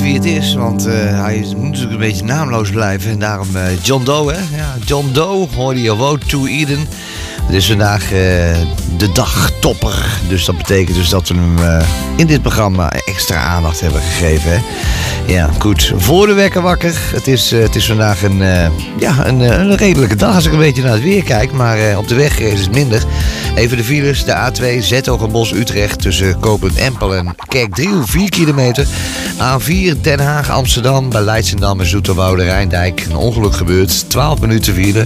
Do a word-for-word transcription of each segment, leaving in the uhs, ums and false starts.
wie het is, want uh, hij moet natuurlijk een beetje naamloos blijven. En daarom uh, John Doe, hè? Ja, John Doe, hoorde je Road to Eden. Het is vandaag uh, de dagtopper. Dus dat betekent dus dat we hem uh, in dit programma extra aandacht hebben gegeven. Hè? Ja, goed. Voor de wekker wakker. Het is, uh, het is vandaag een, uh, ja, een, uh, een redelijke dag als ik een beetje naar het weer kijk. Maar uh, op de weg is het minder. Even de files. De A twee Zetogenbosch-Utrecht tussen Koopend Empel en Kerkdriel, vier kilometer. A vier Den Haag-Amsterdam bij Leidschendam en Zoeterwoude-Rijndijk. Een ongeluk gebeurd. twaalf minuten file.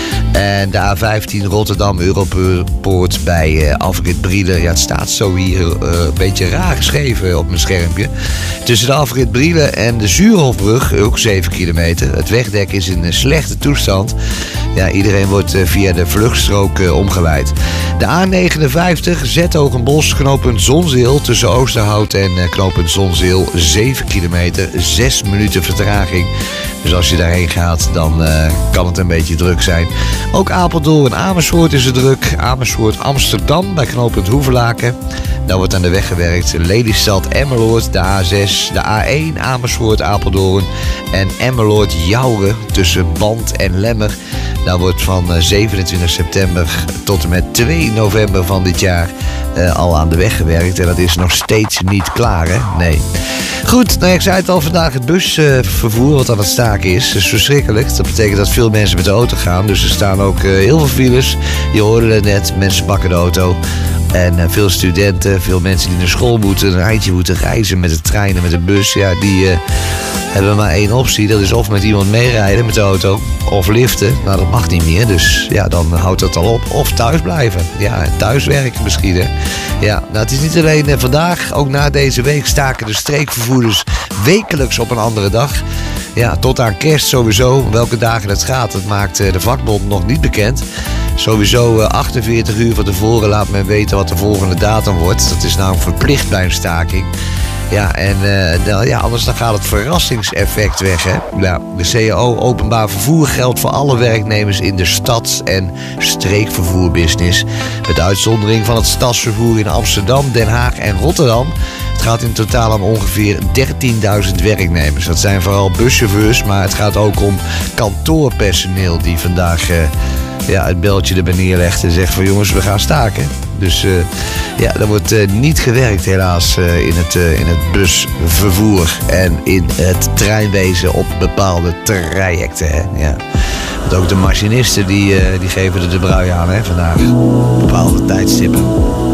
En de A vijftien Rotterdam-Europoort bij uh, Afrit Brielen. Ja, het staat zo hier uh, een beetje raar geschreven op mijn schermpje. Tussen de Afrit Brielen en de Zuurhofbrug, ook zeven kilometer. Het wegdek is in een slechte toestand. Ja, iedereen wordt uh, via de vluchtstrook uh, omgeleid. De A negenenvijftig Zetogenbosch, knooppunt Zonzeel tussen Oosterhout en uh, knooppunt Zonzeel. zeven kilometer, zes minuten vertraging. Dus als je daarheen gaat, dan uh, kan het een beetje druk zijn. Ook Apeldoorn en Amersfoort is het druk. Amersfoort Amsterdam bij knooppunt Hoevelaken. Daar wordt aan de weg gewerkt. Lelystad Emmeloord, de A zes, de A één Amersfoort Apeldoorn en Emmeloord Jouren tussen Band en Lemmer. Daar wordt van zevenentwintig september tot en met twee november van dit jaar uh, al aan de weg gewerkt. En dat is nog steeds niet klaar, hè? Nee. Goed, nou, ik zei het al, vandaag het busvervoer uh, wat aan het staken is. Dat is verschrikkelijk. Dat betekent dat veel mensen met de auto gaan. Dus er staan ook uh, heel veel files. Je hoorde het net, mensen pakken de auto. En uh, veel studenten, veel mensen die naar school moeten, een eindje moeten reizen met de trein en met de bus. Ja, die uh, hebben maar één optie. Dat is of met iemand meerijden met de auto of liften. Nou, dat mag niet meer. Dus ja, dan houdt dat al op. Of thuis blijven. Ja, thuiswerken misschien, hè. Ja, nou, het is niet alleen uh, vandaag. Ook na deze week staken de streekvervoerders wekelijks op een andere dag. Ja, tot aan kerst sowieso. Welke dagen het gaat, dat maakt uh, de vakbond nog niet bekend. Sowieso uh, achtenveertig uur van tevoren laat men weten wat de volgende datum wordt. Dat is nou verplicht bij een staking. Ja, en uh, nou, ja, anders dan gaat het verrassingseffect weg, hè. Nou, de C A O openbaar vervoer geldt voor alle werknemers in de stads- en streekvervoerbusiness. Met uitzondering van het stadsvervoer in Amsterdam, Den Haag en Rotterdam. Het gaat in totaal om ongeveer dertienduizend werknemers. Dat zijn vooral buschauffeurs, maar het gaat ook om kantoorpersoneel die vandaag uh, ja, het beltje erbij neerlegt en zegt van jongens, we gaan staken. Dus uh, ja, er wordt uh, niet gewerkt helaas uh, in, het, uh, in het busvervoer en in het treinwezen op bepaalde trajecten. Hè? Ja. Want ook de machinisten die, uh, die geven er de brui aan, hè, vandaag. Op bepaalde tijdstippen.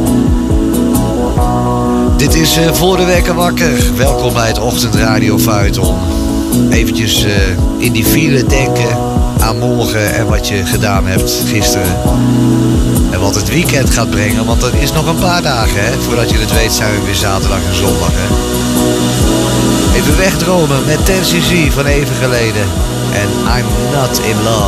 Dit is uh, Voor de Wekker Wakker. Welkom bij het ochtendradio Feuilleton. Eventjes uh, in die file denken aan morgen en wat je gedaan hebt gisteren. En wat het weekend gaat brengen, want er is nog een paar dagen, hè. Voordat je het weet zijn we weer zaterdag en zondag, hè. Even wegdromen met ten cc van even geleden. En I'm Not In Love.